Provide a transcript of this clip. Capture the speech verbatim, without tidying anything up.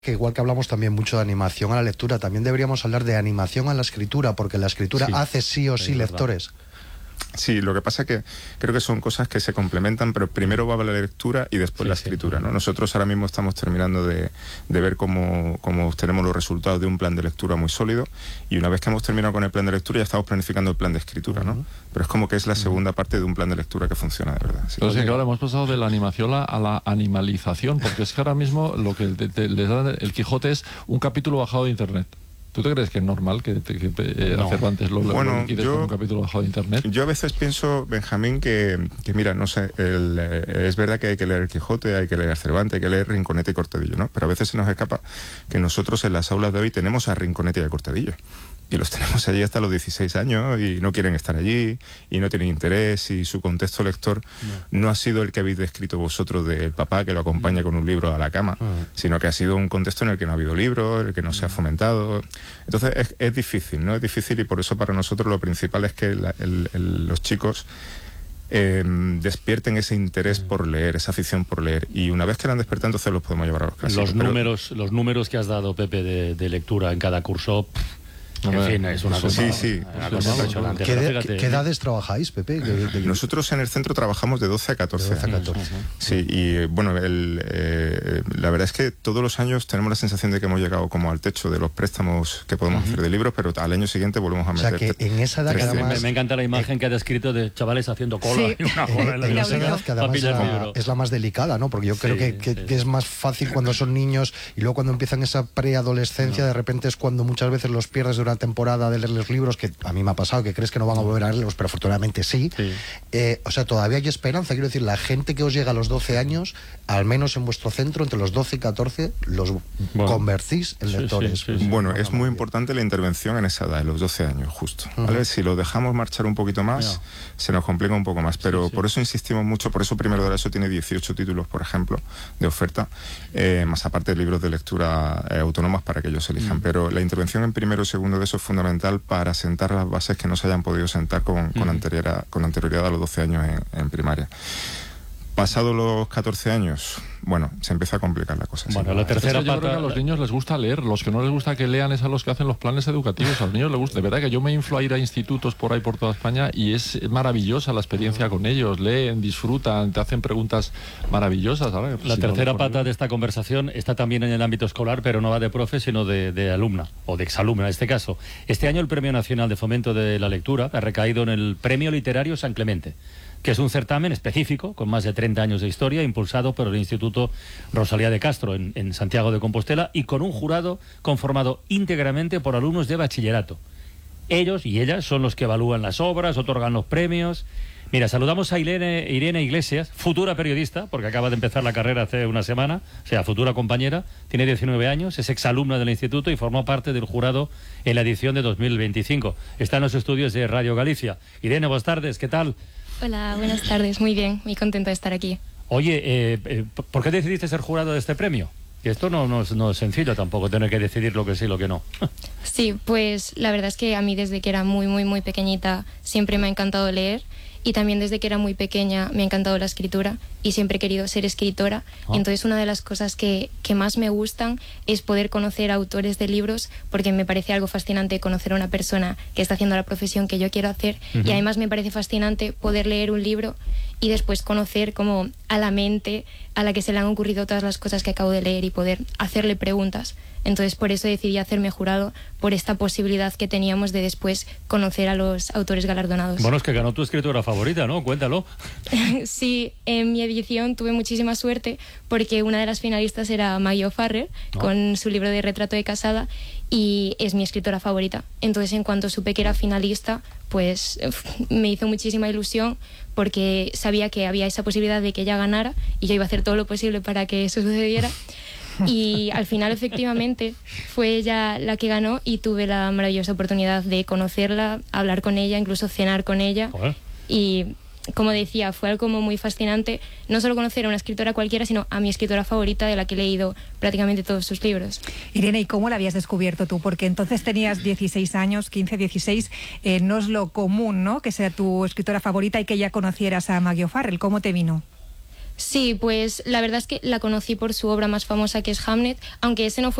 Que igual que hablamos también mucho de animación a la lectura, también deberíamos hablar de animación a la escritura, porque la escritura sí, hace sí o sí lectores. Sí, lo que pasa es que creo que son cosas que se complementan, pero primero va la lectura y después sí, la escritura, sí. ¿no? Nosotros ahora mismo estamos terminando de, de ver cómo, cómo obtenemos los resultados de un plan de lectura muy sólido, y una vez que hemos terminado con el plan de lectura ya estamos planificando el plan de escritura, ¿no? Uh-huh. Pero es como que es la segunda parte de un plan de lectura que funciona de verdad. Sí. Pero sí, claro, hemos pasado de la animación a la animalización, porque es que ahora mismo lo que te, te, les da el Quijote es un capítulo bajado de internet. ¿Tú te crees que es normal que, que, que eh, no. Cervantes lo, bueno, lo liquides yo, con un capítulo bajado de internet? Yo a veces pienso, Benjamín, que, que mira, no sé, el, eh, es verdad que hay que leer el Quijote, hay que leer Cervantes, hay que leer Rinconete y Cortadillo, ¿no? Pero a veces se nos escapa que nosotros en las aulas de hoy tenemos a Rinconete y a Cortadillo. Y los tenemos allí hasta los dieciséis años y no quieren estar allí y no tienen interés, y su contexto lector no, no ha sido el que habéis descrito vosotros del papá que lo acompaña con un libro a la cama, uh-huh. sino que ha sido un contexto en el que no ha habido libros, en el que no se ha fomentado. Entonces es, es difícil, ¿no? Es difícil, y por eso para nosotros lo principal es que la, el, el, los chicos eh, despierten ese interés por leer, esa afición por leer, y una vez que la han despertado entonces los podemos llevar a los clásicos. Los números, pero... los números que has dado, Pepe, de, de lectura en cada curso... En no, fin, es una cosa, sí, sí. una cosa impresionante. ¿Qué, de, ¿Qué edades trabajáis, Pepe? ¿De, de... Nosotros en el centro trabajamos de doce a catorce. De doce a catorce. Sí, y bueno, el, eh, la verdad es que todos los años tenemos la sensación de que hemos llegado como al techo de los préstamos que podemos uh-huh. hacer de libros, pero al año siguiente volvemos a meter... O sea, que en esa edad... Además, me, me encanta la imagen eh, que ha descrito de chavales haciendo cola. Sí. Y una cola en la en esa edad, que además es la, es la más delicada, ¿no? Porque yo creo sí, que, que, sí. que es más fácil cuando son niños, y luego cuando empiezan esa preadolescencia, no. de repente es cuando muchas veces los pierdes de una temporada de leer los libros, que a mí me ha pasado que crees que no van a volver a leerlos, pero afortunadamente sí, sí. Eh, o sea, todavía hay esperanza. Quiero decir, la gente que os llega a los doce años, al menos en vuestro centro, entre los doce y catorce, los bueno, convertís en lectores. Sí, sí, sí, sí. Bueno, es muy importante la intervención en esa edad, en los doce años, justo, ¿vale? Uh-huh. Si lo dejamos marchar un poquito más, yeah. se nos complica un poco más, pero sí, sí. por eso insistimos mucho, por eso Primero de la ESO tiene dieciocho títulos, por ejemplo, de oferta, eh, más aparte de libros de lectura eh, autónomas para que ellos elijan, uh-huh. pero la intervención en primero y segundo de eso es fundamental para sentar las bases que no se hayan podido sentar con, con, uh-huh. anterioridad, con anterioridad a los doce años en, en primaria. Pasados los catorce años, bueno, se empieza a complicar la cosa. Bueno, sí. la tercera es que yo pata... creo que a los niños les gusta leer, los que no les gusta que lean es a los que hacen los planes educativos. A los niños les gusta, de verdad que yo me inflo a ir a institutos por ahí por toda España y es maravillosa la experiencia con ellos, leen, disfrutan, te hacen preguntas maravillosas. ¿Sabes? La si tercera no pata ponen... de esta conversación está también en el ámbito escolar, pero no va de profe, sino de, de alumna, o de exalumna en este caso. Este año el Premio Nacional de Fomento de la Lectura ha recaído en el Premio Literario San Clemente, que es un certamen específico, con más de treinta años de historia, impulsado por el Instituto Rosalía de Castro en, en Santiago de Compostela, y con un jurado conformado íntegramente por alumnos de bachillerato. Ellos y ellas son los que evalúan las obras, otorgan los premios. Mira, saludamos a Irene, Irene Iglesias, futura periodista, porque acaba de empezar la carrera hace una semana, o sea, futura compañera, tiene diecinueve años, es exalumna del instituto y formó parte del jurado en la edición de dos mil veinticinco. Está en los estudios de Radio Galicia. Irene, buenas tardes, ¿qué tal? Hola, buenas tardes, muy bien, muy contenta de estar aquí. Oye, eh, eh, ¿por qué decidiste ser jurado de este premio? Y esto no, no, es, no es sencillo tampoco, tener que decidir lo que sí y lo que no. Sí, pues la verdad es que a mí desde que era muy, muy, muy pequeñita siempre me ha encantado leer, y también desde que era muy pequeña me ha encantado la escritura y siempre he querido ser escritora. Oh. Y entonces una de las cosas que, que más me gustan es poder conocer a autores de libros, porque me parece algo fascinante conocer a una persona que está haciendo la profesión que yo quiero hacer, uh-huh. y además me parece fascinante poder leer un libro y después conocer como a la mente a la que se le han ocurrido todas las cosas que acabo de leer y poder hacerle preguntas. Entonces por eso decidí hacerme jurado, por esta posibilidad que teníamos de después conocer a los autores galardonados. Bueno, es que ganó tu escritora favorita, ¿no? Cuéntalo. Sí, en mi edición tuve muchísima suerte porque una de las finalistas era Maggie O'Farrell, ¿no? con su libro de Retrato de casada, y es mi escritora favorita. Entonces en cuanto supe que era finalista, pues uf, me hizo muchísima ilusión, porque sabía que había esa posibilidad de que ella ganara y yo iba a hacer todo lo posible para que eso sucediera. Y al final efectivamente fue ella la que ganó y tuve la maravillosa oportunidad de conocerla, hablar con ella, incluso cenar con ella. Joder. Y como decía, fue algo como muy fascinante, no solo conocer a una escritora cualquiera, sino a mi escritora favorita, de la que he leído prácticamente todos sus libros. Irene, ¿y cómo la habías descubierto tú? Porque entonces tenías dieciséis años, quince, dieciséis, eh, no es lo común, ¿no?, que sea tu escritora favorita y que ya conocieras a Maggie O'Farrell. ¿Cómo te vino? Sí, pues la verdad es que la conocí por su obra más famosa, que es Hamnet, aunque ese no fue